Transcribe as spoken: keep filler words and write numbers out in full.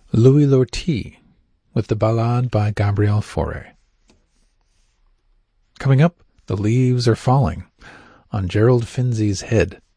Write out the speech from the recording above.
Louis Lortie with the Ballade by Gabriel Fauré. Coming up, The Leaves Are Falling, on Gerald Finzi's Head,